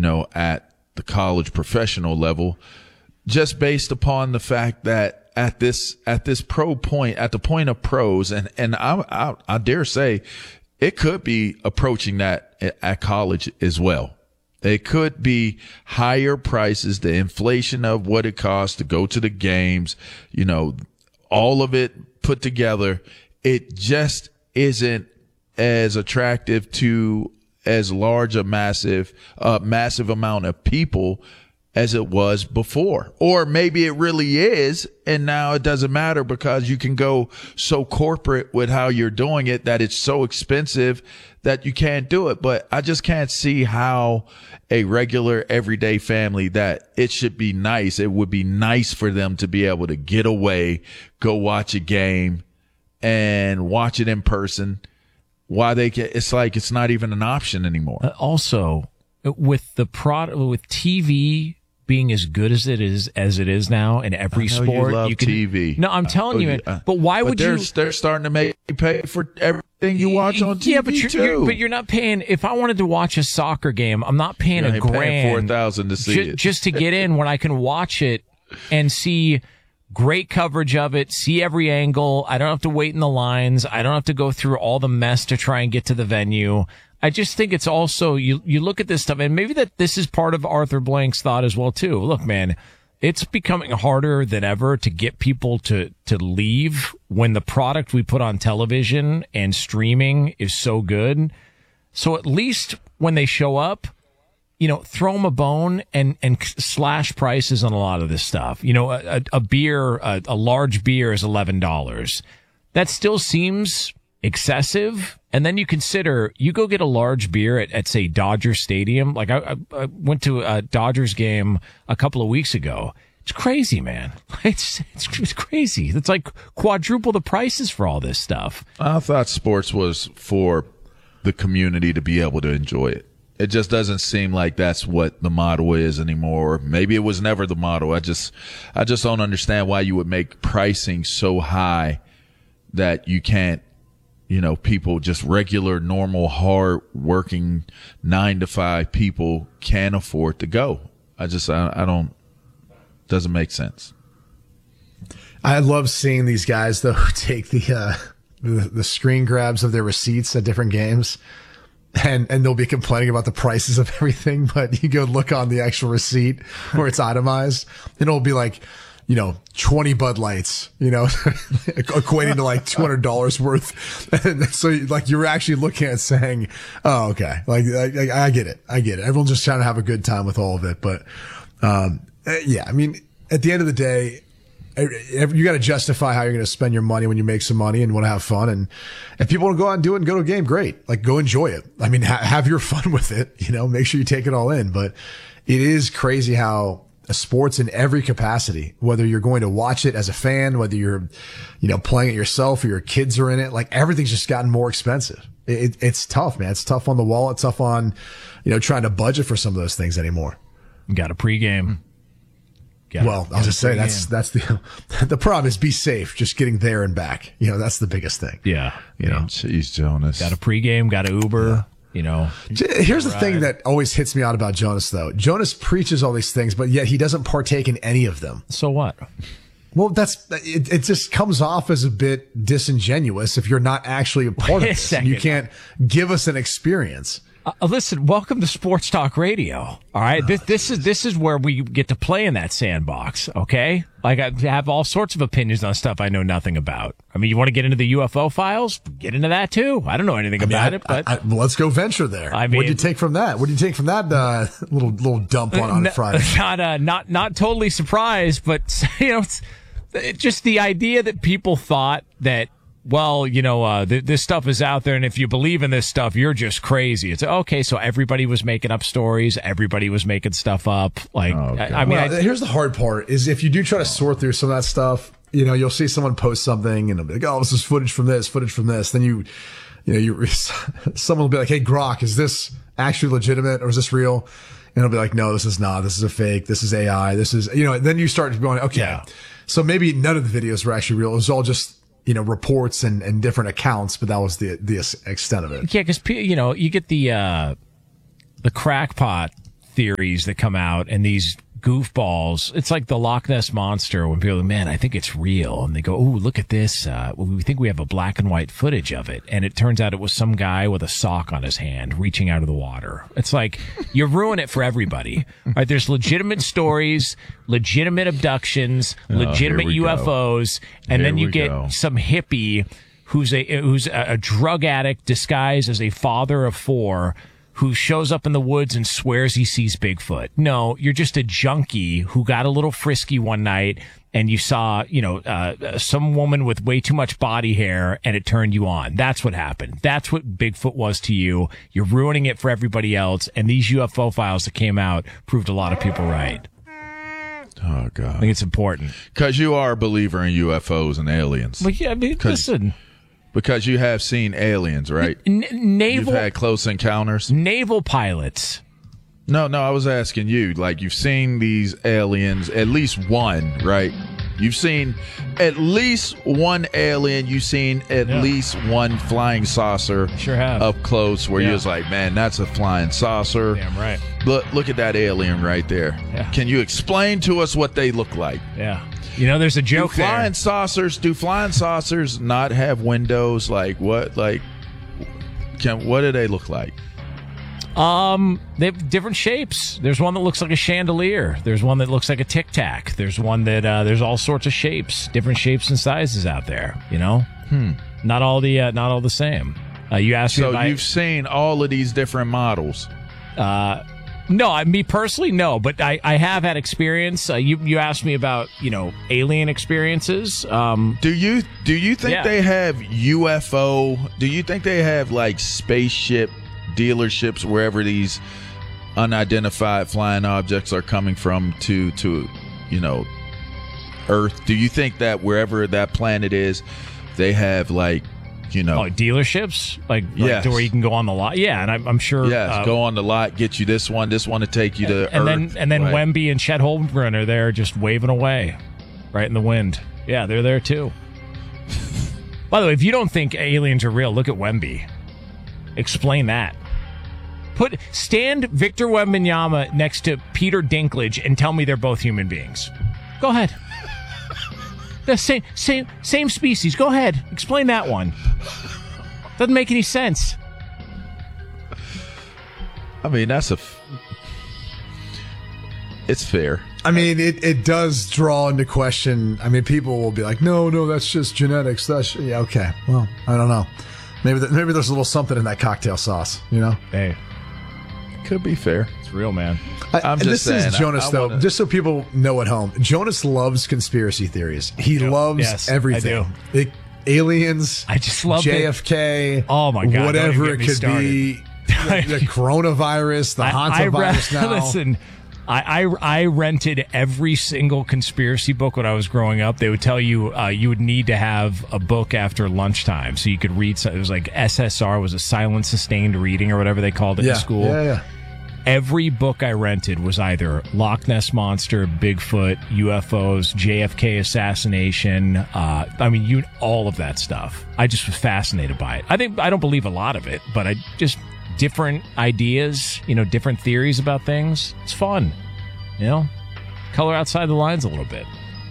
at the college professional level, just based upon the fact that at this pro point, at the point of pros, and I dare say it could be approaching that at college as well. It could be higher prices, the inflation of what it costs to go to the games, all of it put together. It just isn't as attractive to as large a massive amount of people as it was before. Or maybe it really is, and now it doesn't matter because you can go so corporate with how you're doing it that it's so expensive that you can't do it. But I just can't see how a regular everyday family, that it should be nice. It would be nice for them to be able to get away, go watch a game and watch it in person. Why it's like it's not even an option anymore. Also, with with TV being as good as it is now in every sport, you can TV. No, I'm telling you, but why would you? They're starting to make you pay for everything you watch on TV. Yeah, but you're not paying. If I wanted to watch a soccer game, I'm not paying $1,000 $4,000 to see it just to get in when I can watch it and see great coverage of it, see every angle. I don't have to wait in the lines. I don't have to go through all the mess to try and get to the venue. I just think it's also, you look at this stuff, and maybe that this is part of Arthur Blank's thought as well, too. Look, man, it's becoming harder than ever to get people to leave when the product we put on television and streaming is so good. So at least when they show up, throw them a bone and slash prices on a lot of this stuff. A beer, a large beer is $11. That still seems excessive. And then you consider, you go get a large beer at say, Dodger Stadium. Like I went to a Dodgers game a couple of weeks ago. It's crazy, man. It's crazy. It's like quadruple the prices for all this stuff. I thought sports was for the community to be able to enjoy it. It just doesn't seem like that's what the model is anymore. Maybe it was never the model. I just don't understand why you would make pricing so high that you can't, people, just regular, normal, hard working 9-to-5 people can't afford to go. I don't, doesn't make sense. I love seeing these guys though take the screen grabs of their receipts at different games. And they'll be complaining about the prices of everything, but you go look on the actual receipt where it's itemized, and it'll be like, 20 Bud Lights, equating to like $200 worth. And so like you're actually looking at saying, oh, okay. Like I get it. Everyone's just trying to have a good time with all of it. But, yeah, I mean, at the end of the day, you got to justify how you're going to spend your money when you make some money and want to have fun. And if people want to go out and do it and go to a game, great. Like, go enjoy it. I mean, have your fun with it. Make sure you take it all in. But it is crazy how sports in every capacity, whether you're going to watch it as a fan, whether you're, playing it yourself or your kids are in it, like everything's just gotten more expensive. It's tough, man. It's tough on the wallet. It's tough on, trying to budget for some of those things anymore. Got a pregame. Well, I'll just say that's the problem is be safe. Just getting there and back. That's the biggest thing. Yeah. Jeez, Jonas. Got a pregame, got an Uber. Here's the thing that always hits me out about Jonas, though. Jonas preaches all these things, but yet he doesn't partake in any of them. So what? Well, it just comes off as a bit disingenuous if you're not actually a part of this. You can't give us an experience. Listen, welcome to Sports Talk Radio. All right, this is where we get to play in that sandbox. Okay, like I have all sorts of opinions on stuff I know nothing about. I mean, you want to get into the UFO files? Get into that too. I don't know anything about it, but let's go venture there. What do you take from that? What do you take from that little dump on Friday? Not totally surprised, but it's just the idea that people thought that. Well, this stuff is out there, and if you believe in this stuff, you're just crazy. It's okay. So everybody was making up stories. Everybody was making stuff up. Like, here's the hard part: is if you do try to sort through some of that stuff, you'll see someone post something, and they'll be like, "Oh, this is footage from this." Then someone will be like, "Hey, Grok, is this actually legitimate or is this real?" And it'll be like, "No, this is not. This is a fake. This is AI. This is Then you start going, "Okay, yeah. So maybe none of the videos were actually real. It was all just." Reports and different accounts, but that was the extent of it. Yeah, because you get the crackpot theories that come out and these goofballs. It's like the Loch Ness Monster when people are like, man, I think it's real. And they go, oh, look at this. We think we have a black and white footage of it. And it turns out it was some guy with a sock on his hand reaching out of the water. It's like, you ruin it for everybody. Right? There's legitimate stories, legitimate abductions, legitimate UFOs. And then you get some hippie who's a drug addict disguised as a father of 4 who shows up in the woods and swears he sees Bigfoot. No, you're just a junkie who got a little frisky one night and you saw, some woman with way too much body hair and it turned you on. That's what happened. That's what Bigfoot was to you. You're ruining it for everybody else. And these UFO files that came out proved a lot of people right. Oh, God. I think it's important. Because you are a believer in UFOs and aliens. Well, yeah, I mean, listen. Because you have seen aliens, right? Naval. You've had close encounters. Naval pilots. No, I was asking you. Like, you've seen these aliens, at least one, right? You've seen at least one alien. You've seen at least one flying saucer. Sure have. Up close where you was like, man, that's a flying saucer. Damn right. Look at that alien right there. Yeah. Can you explain to us what they look like? Yeah. There's a joke do flying saucers not have windows? Like what? Like, what do they look like? They have different shapes. There's one that looks like a chandelier. There's one that looks like a Tic Tac. There's one that there's all sorts of shapes, different shapes and sizes out there. Not all the same. You asked me. So you've seen all of these different models. No, me personally, no, but I have had experience. You asked me about, alien experiences. Do you think they have UFO? Do you think they have like spaceship dealerships wherever these unidentified flying objects are coming from to Earth? Do you think that wherever that planet is, they have like dealerships, like to where you can go on the lot. Yeah, and I'm sure. Yes, go on the lot, get you this one to take you to Earth. And then right. Wemby and Chet Holmgren are there just waving away, right in the wind. Yeah, they're there too. By the way, if you don't think aliens are real, look at Wemby. Explain that. Stand Victor Wembanyama next to Peter Dinklage and tell me they're both human beings. Go ahead. The same species. Go ahead. Explain that one. Doesn't make any sense. I mean, it's fair. I mean, it does draw into question. I mean, people will be like, no, that's just genetics. Yeah, okay. Well, I don't know. Maybe there's a little something in that cocktail sauce, Hey. Could be fair. It's real, man. I'm just saying. This is Jonas, though. Just so people know at home, Jonas loves conspiracy theories. He loves everything. I do. Aliens. I just love JFK. Oh my God! Whatever it could be. The coronavirus. The Hansa virus now. Listen. I rented every single conspiracy book when I was growing up. They would tell you you would need to have a book after lunchtime so you could read. It was like SSR, was a silent sustained reading or whatever they called it in school. Yeah. Every book I rented was either Loch Ness Monster, Bigfoot, UFOs, JFK assassination. All of that stuff. I just was fascinated by it. I don't believe a lot of it, but I just different ideas, different theories about things. It's fun, color outside the lines a little bit.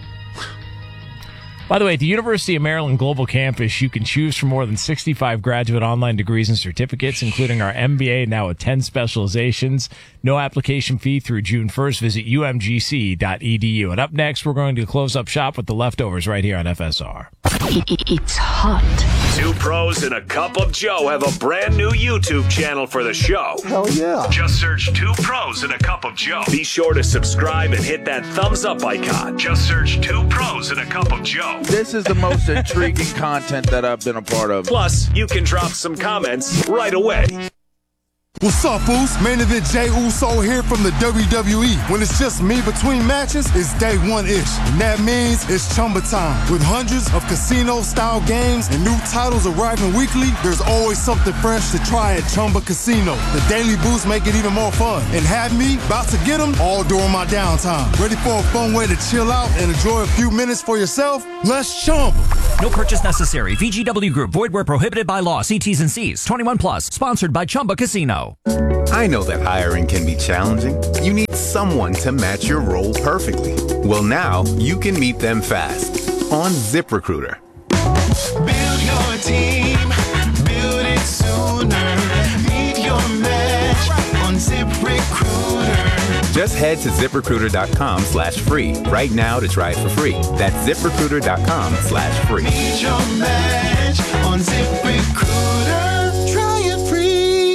By the way, at the University of Maryland Global Campus, you can choose from more than 65 graduate online degrees and certificates, including our MBA, now with 10 specializations. No application fee through June 1st. Visit umgc.edu. And up next, we're going to close up shop with the leftovers right here on FSR. It's hot. Two pros and a cup of Joe have a brand new YouTube channel for the show. Hell yeah. Just search Two Pros and a Cup of Joe. Be sure to subscribe and hit that thumbs up icon. Just search Two Pros and a Cup of Joe. This is the most intriguing content that I've been a part of. Plus, you can drop some comments right away. What's up, Boost? Main event Jey Uso here from the WWE. When it's just me between matches, it's day one-ish. And that means it's Chumba time. With hundreds of casino-style games and new titles arriving weekly, there's always something fresh to try at Chumba Casino. The Daily Boost make it even more fun. And have me about to get them all during my downtime. Ready for a fun way to chill out and enjoy a few minutes for yourself? Let's Chumba. No purchase necessary. VGW Group. Void where prohibited by law. See T's and C's. 21 plus. Sponsored by Chumba Casino. I know that hiring can be challenging. You need someone to match your role perfectly. Well, now you can meet them fast on ZipRecruiter. Build your team, build it sooner. Meet your match on ZipRecruiter. Just head to ZipRecruiter.com/free right now to try it for free. That's ZipRecruiter.com/free. Meet your match on ZipRecruiter. Try it free.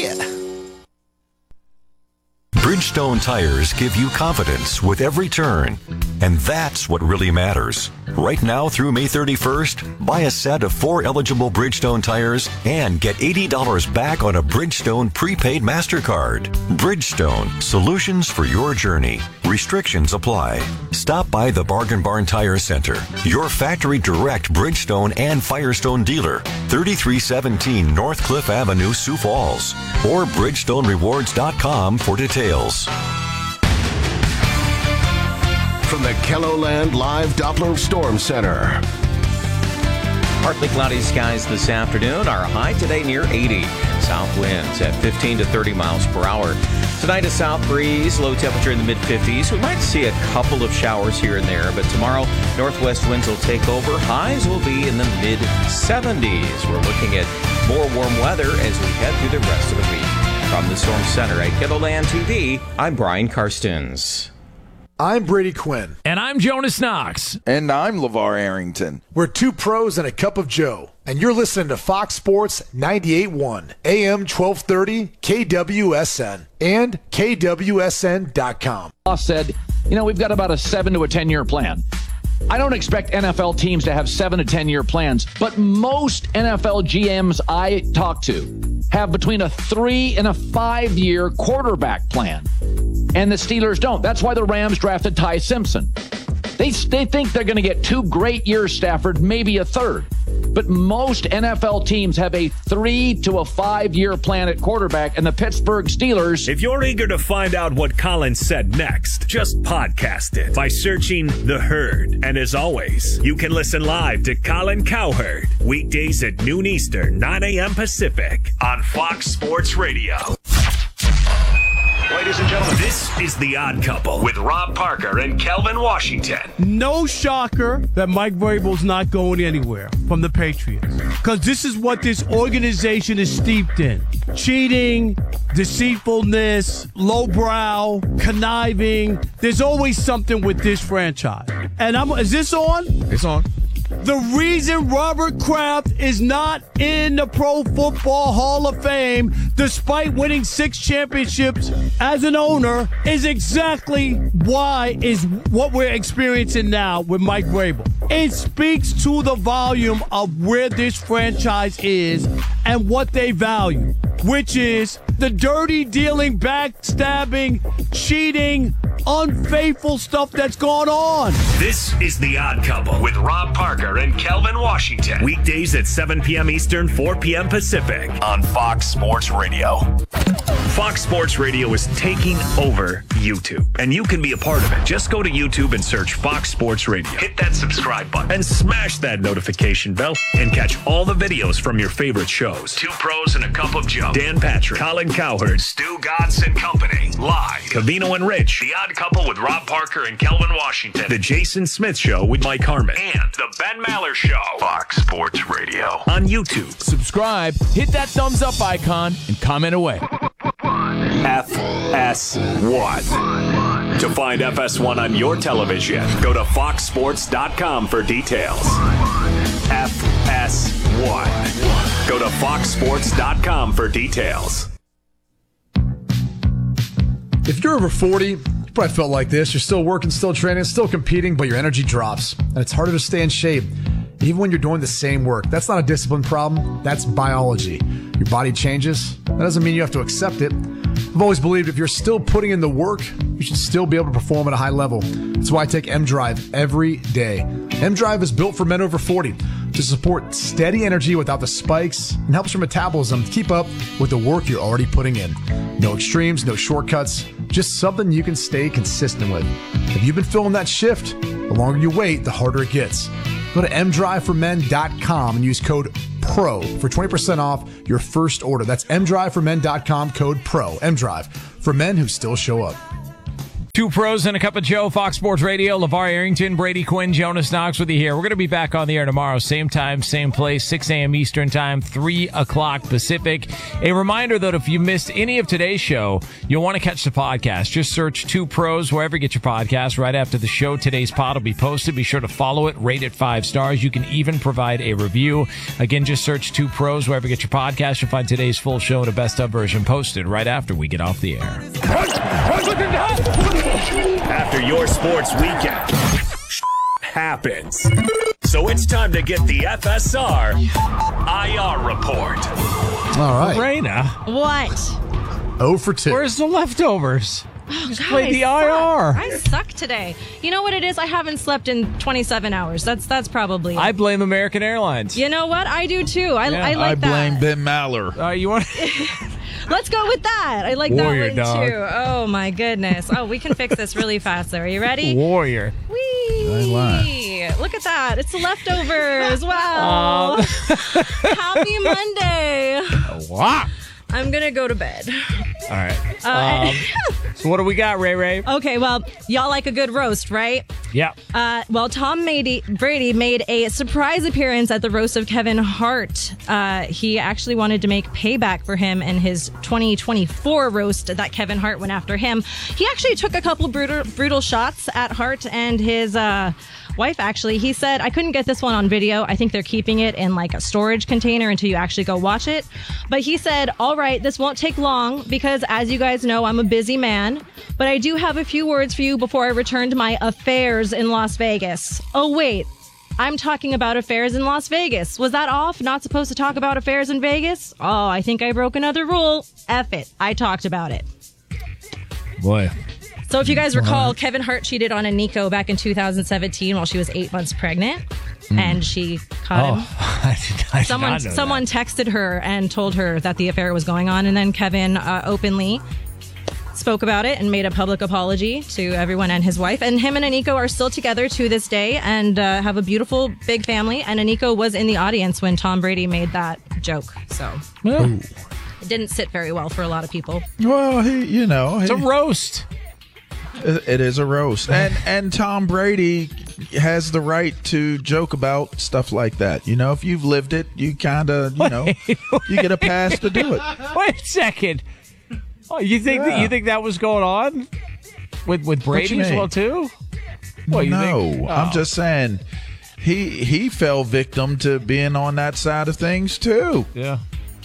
Bridgestone tires give you confidence with every turn, and that's what really matters. Right now through May 31st, buy a set of 4 eligible Bridgestone tires and get $80 back on a Bridgestone prepaid MasterCard. Bridgestone, solutions for your journey. Restrictions apply. Stop by the Bargain Barn Tire Center, your factory direct Bridgestone and Firestone dealer, 3317 North Cliff Avenue, Sioux Falls, or BridgestoneRewards.com for details. From the KELOLAND Live Doppler Storm Center. Partly cloudy skies this afternoon. Our high today near 80. South winds at 15 to 30 miles per hour. Tonight a south breeze, low temperature in the mid-50s. We might see a couple of showers here and there, but tomorrow northwest winds will take over. Highs will be in the mid-70s. We're looking at more warm weather as we head through the rest of the week. From the Storm Center at KELOLAND TV, I'm Brian Karstens. I'm Brady Quinn. And I'm Jonas Knox. And I'm LeVar Arrington. We're 2 pros and a cup of Joe. And you're listening to Fox Sports 98.1, AM 1230, KWSN, and KWSN.com. Boss said, we've got about a 7 to a 10-year plan. I don't expect NFL teams to have 7 to 10-year plans, but most NFL GMs I talk to have between a 3 and a 5-year quarterback plan. And the Steelers don't. That's why the Rams drafted Ty Simpson. They think they're going to get 2 great years, Stafford, maybe a third. But most NFL teams have a 3 to a 5-year plan at quarterback, and the Pittsburgh Steelers... If you're eager to find out what Colin said next, just podcast it by searching The Herd. And as always, you can listen live to Colin Cowherd, weekdays at noon Eastern, 9 a.m. Pacific, on Fox Sports Radio. Ladies and gentlemen, this is The Odd Couple with Rob Parker and Kelvin Washington. No shocker that Mike Vrabel's not going anywhere from the Patriots, because this is what this organization is steeped in. Cheating, deceitfulness, lowbrow, conniving. There's always something with this franchise. And is this on? It's on. The reason Robert Kraft is not in the Pro Football Hall of Fame, despite winning 6 championships as an owner, is exactly what we're experiencing now with Mike Vrabel. It speaks to the volume of where this franchise is and what they value, which is the dirty dealing, backstabbing, cheating, unfaithful stuff that's gone on. This is The Odd Couple with Rob Parker and Kelvin Washington. Weekdays at 7 p.m. Eastern, 4 p.m. Pacific on Fox Sports Radio. Fox Sports Radio is taking over YouTube, and you can be a part of it. Just go to YouTube and search Fox Sports Radio. Hit that subscribe button and smash that notification bell and catch all the videos from your favorite shows. 2 Pros and a Cup of Joe, Dan Patrick, Colin Cowherd, Stu Godson Company, live, Covino and Rich, The Odd Couple with Rob Parker and Kelvin Washington, The Jason Smith Show with Mike Harmon, and The Ben Maller Show. Fox Sports Radio on YouTube. Subscribe, hit that thumbs up icon, and comment away. FS1. To find FS1 on your television, go to foxsports.com for details. FS1. Go to foxsports.com for details. If you're over 40, you probably felt like this. You're still working, still training, still competing, but your energy drops, and it's harder to stay in shape, even when you're doing the same work. That's not a discipline problem. That's biology. Your body changes. That doesn't mean you have to accept it. I've always believed if you're still putting in the work, you should still be able to perform at a high level. That's why I take M-Drive every day. M-Drive is built for men over 40 to support steady energy without the spikes and helps your metabolism keep up with the work you're already putting in. No extremes, no shortcuts, just something you can stay consistent with. If you've been feeling that shift, the longer you wait, the harder it gets. Go to mdriveformen.com and use code PRO for 20% off your first order. That's mdriveformen.com, code PRO. MDrive, for men who still show up. Two pros and a cup of Joe, Fox Sports Radio. LeVar Arrington, Brady Quinn, Jonas Knox with you here. We're going to be back on the air tomorrow. Same time, same place, 6 a.m. Eastern Time, 3 o'clock Pacific. A reminder, though, if you missed any of today's show, you'll want to catch the podcast. Just search Two Pros wherever you get your podcast. Right after the show, today's pod will be posted. Be sure to follow it, rate it 5 stars. You can even provide a review. Again, just search Two Pros wherever you get your podcast. You'll find today's full show and a best-of version posted right after we get off the air. After your sports weekend happens. So it's time to get the FSR IR report. All right. Raina. What? 0 for 2. Where's the leftovers? Just play the I IR. suck. I suck today. You know what it is? I haven't slept in 27 hours. That's probably it. I blame American Airlines. You know what? I do too. I like I blame that. Ben Maller. You want? Let's go with that. I like Warrior that one dog. too. Oh my goodness. Oh, we can fix this really fast. Though. Are you ready? Warrior. Whee! Look at that. It's the leftovers. Wow. Happy Monday. Wow. I'm going to go to bed. All right. So what do we got, Ray Ray? Okay, well, y'all like a good roast, right? Yeah. Well, Tom Brady made a surprise appearance at the roast of Kevin Hart. He actually wanted to make payback for him in his 2024 roast that Kevin Hart went after him. He actually took a couple brutal shots at Hart and his wife, actually. He said, I couldn't get this one on video. I think they're keeping it in like a storage container until you actually go watch it. But he said, all right, this won't take long because, as you guys know, I'm a busy man. But I do have a few words for you before I return to my affairs in Las Vegas. Oh, wait. I'm talking about affairs in Las Vegas. Was that off? Not supposed to talk about affairs in Vegas? Oh, I think I broke another rule. F it. I talked about it. Boy. So if you guys recall, Kevin Hart cheated on Aniko back in 2017 while she was 8 months pregnant. And she caught him. I Someone texted her and told her that the affair was going on. And then Kevin openly spoke about it and made a public apology to everyone and his wife. And him and Aniko are still together to this day and have a beautiful big family. And Aniko was in the audience when Tom Brady made that joke. So it didn't sit very well for a lot of people. Well, it's a roast. It is a roast. And Tom Brady has the right to joke about stuff like that. You know, if you've lived it, you kind of, you get a pass to do it. Wait a second. Oh, you think that was going on with Brady as well too? What, I'm just saying he fell victim to being on that side of things too. Yeah.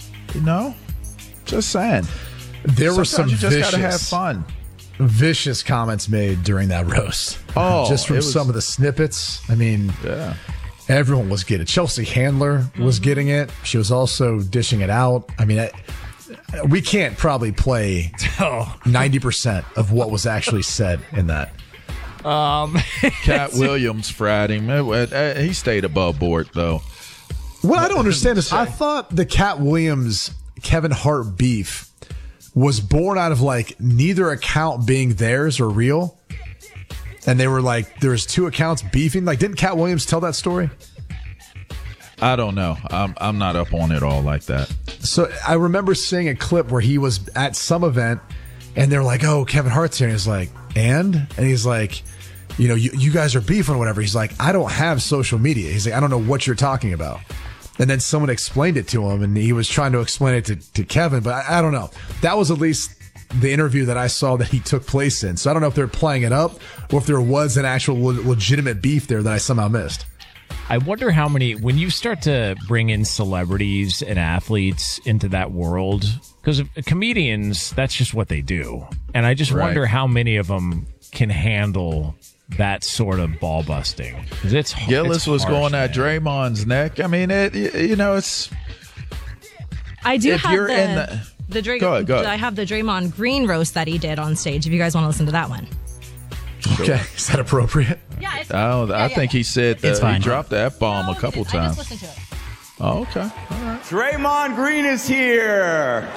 Just saying. There were some you just gotta have fun. Vicious comments made during that roast. Just from some of the snippets. I mean, everyone was getting it. Chelsea Handler was getting it. She was also dishing it out. I mean, we can't probably play 90% of what was actually said in that. Cat Williams fried him. He stayed above board, though. What I don't understand is I thought the Cat Williams Kevin Hart beef was born out of like neither account being theirs or real. And they were like, there's 2 accounts beefing. Like, didn't Cat Williams tell that story? I don't know. I'm not up on it all like that. So I remember seeing a clip where he was at some event and they're like, oh, Kevin Hart's here. And he's like, and he's like, you guys are beefing or whatever. He's like, I don't have social media. He's like, I don't know what you're talking about. And then someone explained it to him, and he was trying to explain it to Kevin, but I don't know. That was at least the interview that I saw that he took place in. So I don't know if they're playing it up or if there was an actual legitimate beef there that I somehow missed. I wonder how many, when you start to bring in celebrities and athletes into that world, because comedians, that's just what they do. And I just wonder how many of them can handle that sort of ball busting. It's Gillis was harsh, going at Draymond's neck. I mean, it's. I do if have you're in the go ahead. I have the Draymond Green roast that he did on stage. If you guys want to listen to that one. Okay, is that appropriate? Yeah, I think he said It's fine. he dropped the F-bomb a couple times. I just listened to it. Oh, okay. All right. Draymond Green is here.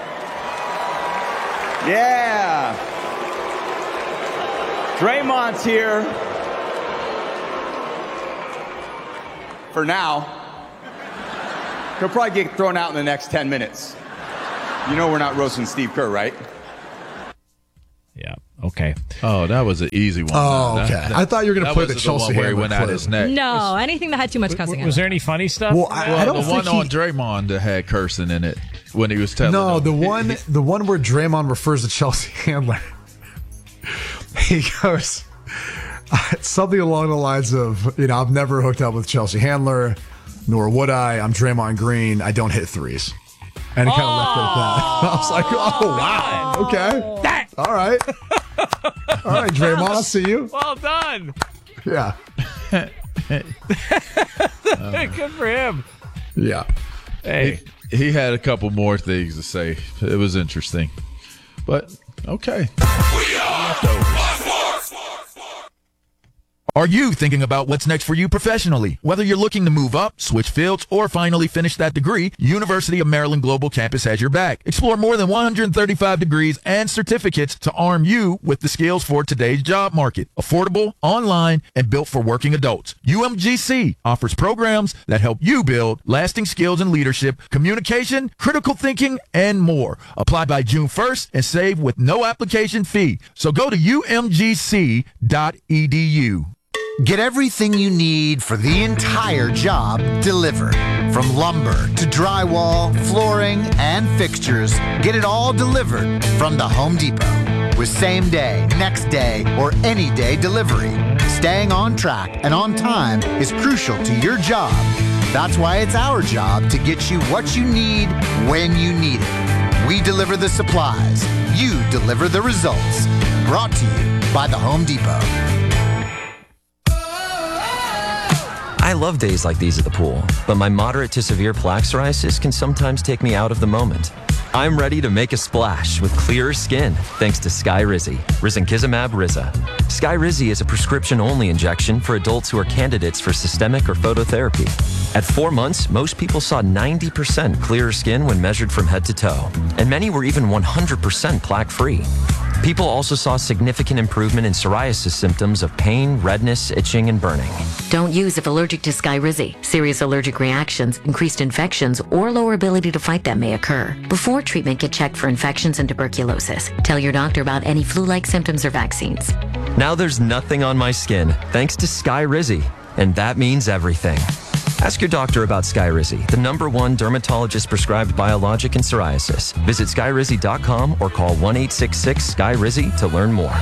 Yeah. Draymond's here. for now. He'll probably get thrown out in the next 10 minutes. You know we're not roasting Steve Kerr, right? Yeah. Okay. Oh, that was an easy one. Oh, okay. I thought you were going to play the Chelsea one where he Handler went out clip. his neck. No, anything that had too much cussing in Was it. there any funny stuff? Well, I don't the think one on Draymond that had cursing in it when he was telling. No, him. the one where Draymond refers to Chelsea Handler. He goes something along the lines of, I've never hooked up with Chelsea Handler, nor would I. I'm Draymond Green. I don't hit threes. And he kind of left it at that. I was like, oh, wow. Okay. All right. All right, Draymond, I'll see you. Well done. Yeah. Good for him. Yeah. Hey. He had a couple more things to say. It was interesting. But, okay. Are you thinking about what's next for you professionally? Whether you're looking to move up, switch fields, or finally finish that degree, University of Maryland Global Campus has your back. Explore more than 135 degrees and certificates to arm you with the skills for today's job market. Affordable, online, and built for working adults. UMGC offers programs that help you build lasting skills in leadership, communication, critical thinking, and more. Apply by June 1st and save with no application fee. So go to umgc.edu. Get everything you need for the entire job delivered. From lumber to drywall, flooring, and fixtures, get it all delivered from the Home Depot. With same day, next day, or any day delivery. Staying on track and on time is crucial to your job. That's why it's our job to get you what you need when you need it. We deliver the supplies. You deliver the results. Brought to you by the Home Depot. I love days like these at the pool, but my moderate to severe plaque psoriasis can sometimes take me out of the moment. I'm ready to make a splash with clearer skin thanks to Skyrizi, risankizumab Riza. Skyrizi is a prescription-only injection for adults who are candidates for systemic or phototherapy. At 4 months, most people saw 90% clearer skin when measured from head to toe, and many were even 100% plaque-free. People also saw significant improvement in psoriasis symptoms of pain, redness, itching, and burning. Don't use if allergic to Skyrizi. Serious allergic reactions, increased infections, or lower ability to fight them may occur. Before treatment, get checked for infections and tuberculosis. Tell your doctor about any flu-like symptoms or vaccines. Now there's nothing on my skin thanks to Skyrizi, and that means everything. Ask your doctor about Skyrizi, the #1 dermatologist-prescribed biologic in psoriasis. Visit Skyrizi.com or call 1-866-SKYRIZI to learn more.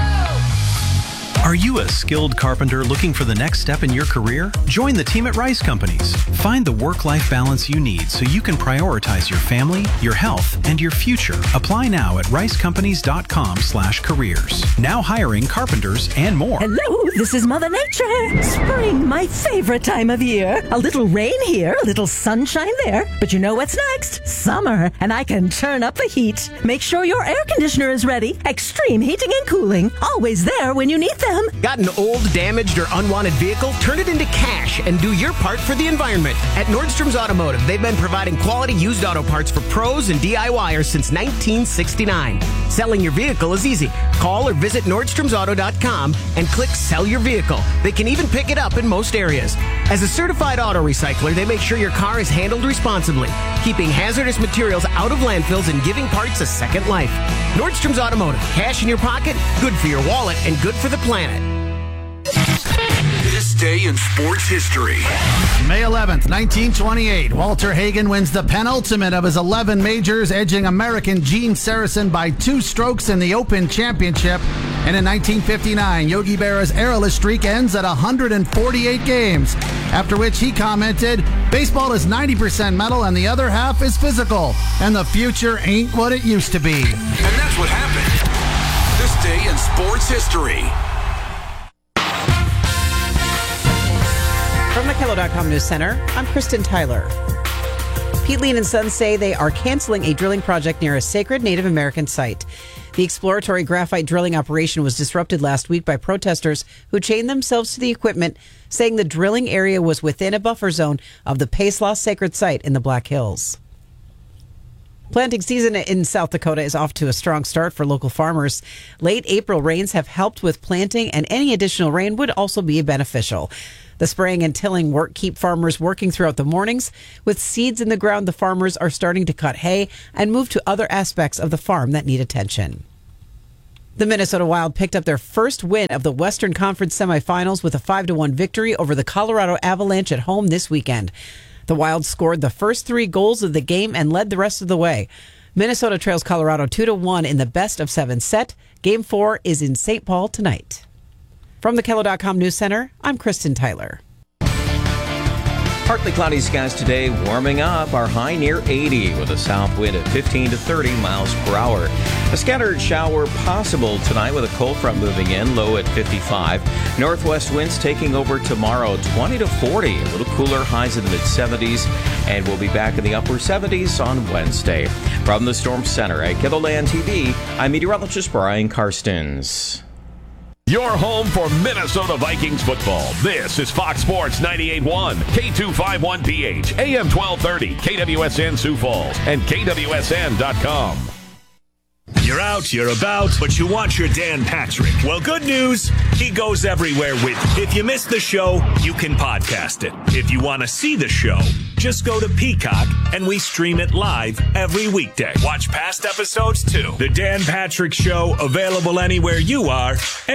Are you a skilled carpenter looking for the next step in your career? Join the team at Rice Companies. Find the work-life balance you need so you can prioritize your family, your health, and your future. Apply now at ricecompanies.com/careers. Now hiring carpenters and more. Hello, this is Mother Nature. Spring, my favorite time of year. A little rain here, a little sunshine there. But you know what's next? Summer, and I can turn up the heat. Make sure your air conditioner is ready. Extreme heating and cooling. Always there when you need them. Got an old, damaged, or unwanted vehicle? Turn it into cash and do your part for the environment. At Nordstrom's Automotive, they've been providing quality used auto parts for pros and DIYers since 1969. Selling your vehicle is easy. Call or visit NordstromsAuto.com and click Sell Your Vehicle. They can even pick it up in most areas. As a certified auto recycler, they make sure your car is handled responsibly, keeping hazardous materials out of landfills and giving parts a second life. Nordstrom's Automotive. Cash in your pocket, good for your wallet, and good for the planet. This day in sports history. May 11th, 1928, Walter Hagen wins the penultimate of his 11 majors, edging American Gene Sarazen by 2 strokes in the Open Championship. And in 1959, Yogi Berra's errorless streak ends at 148 games, after which he commented, "Baseball is 90% mental and the other half is physical, and the future ain't what it used to be." And that's what happened. This day in sports history. From the KELO.com News Center, I'm Kristen Tyler. Pete Lean and Sons say they are canceling a drilling project near a sacred Native American site. The exploratory graphite drilling operation was disrupted last week by protesters who chained themselves to the equipment, saying the drilling area was within a buffer zone of the Pace Lost sacred site in the Black Hills. Planting season in South Dakota is off to a strong start for local farmers. Late April rains have helped with planting, and any additional rain would also be beneficial. The spraying and tilling work keep farmers working throughout the mornings. With seeds in the ground, the farmers are starting to cut hay and move to other aspects of the farm that need attention. The Minnesota Wild picked up their first win of the Western Conference semifinals with a 5-1 victory over the Colorado Avalanche at home this weekend. The Wild scored the first 3 goals of the game and led the rest of the way. Minnesota trails Colorado 2-1 in the best-of-7 set. Game 4 is in St. Paul tonight. From the KELO.com News Center, I'm Kristen Tyler. Partly cloudy skies today, warming up. Our high near 80 with a south wind at 15 to 30 miles per hour. A scattered shower possible tonight with a cold front moving in, low at 55. Northwest winds taking over tomorrow, 20 to 40. A little cooler, highs in the mid-70s, and we'll be back in the upper 70s on Wednesday. From the Storm Center at KELOLAND TV, I'm meteorologist Brian Karstens. Your home for Minnesota Vikings football. This is Fox Sports 98.1, K251PH, AM 1230, KWSN Sioux Falls, and KWSN.com. You're out, you're about, but you want your Dan Patrick. Well, good news, he goes everywhere with you. If you missed the show, you can podcast it. If you want to see the show, just go to Peacock, and we stream it live every weekday. Watch past episodes, too. The Dan Patrick Show, available anywhere you are.